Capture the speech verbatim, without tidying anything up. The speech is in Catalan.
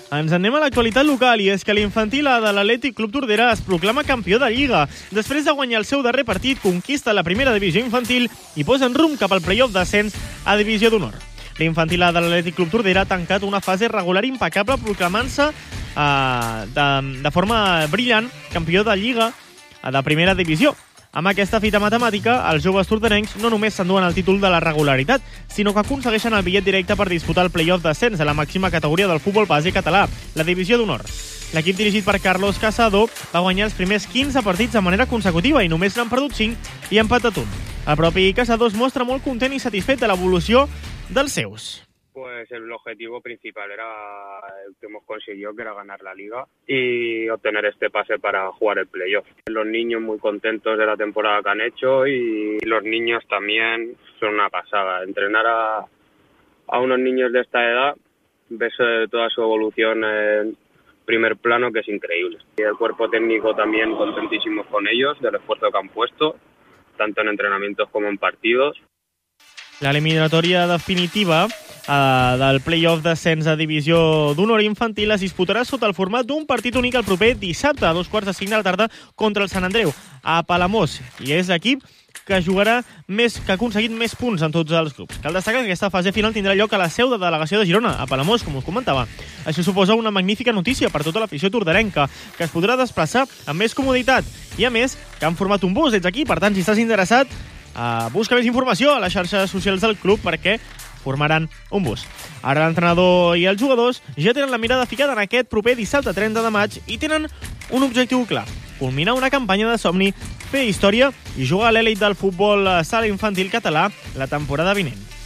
Ens anem a l'actualitat local i és que l'infantil A de l'Atlètic Club Tordera es proclama campió de Lliga. Després de guanyar el seu darrer partit, conquista la primera divisió infantil i posa en rumb cap al play-off d'ascens a divisió d'honor. L'infantil A de l'Atlètic Club Tordera ha tancat una fase regular impecable proclamant-se eh, de, de forma brillant campió de Lliga de primera divisió. Amb aquesta fita matemàtica, els joves torderencs no només s'enduen el títol de la regularitat, sinó que aconsegueixen el bitllet directe per disputar el play-off d'ascens a la màxima categoria del futbol base català, la divisió d'honor. L'equip dirigit per Carlos Casado va guanyar els primers quinze partits de manera consecutiva i només n'han perdut cinc i han empatat un. El propi Casado es mostra molt content i satisfet de l'evolució dels seus. Pues el objetivo principal era el que hemos conseguido, que era ganar la liga y obtener este pase para jugar el playoff. Los niños muy contentos de la temporada que han hecho y los niños también son una pasada. Entrenar a, a unos niños de esta edad, ves toda su evolución en primer plano, que es increíble. Y el cuerpo técnico también contentísimos con ellos, del esfuerzo que han puesto, tanto en entrenamientos como en partidos. L'eliminatòria definitiva eh, del play-off d'ascens a divisió d'honor infantil es disputarà sota el format d'un partit únic el proper dissabte a dos quarts de cinc de la tarda contra el Sant Andreu, a Palamós, i és l'equip que jugarà més, que ha aconseguit més punts en tots els grups. Cal destacar que aquesta fase final tindrà lloc a la seu de delegació de Girona, a Palamós, com us comentava. Això suposa una magnífica notícia per tota l'afició tordarenca, que es podrà desplaçar amb més comoditat. I a més, que han format un bus des d'aquí, per tant, si estàs interessat, Uh, busca més informació a les xarxes socials del club perquè formaran un bus. Ara l'entrenador i els jugadors ja tenen la mirada ficada en aquest proper dissabte trenta de maig i tenen un objectiu clar: culminar una campanya de somni, fer història i jugar a l'elit del futbol sala infantil català la temporada vinent.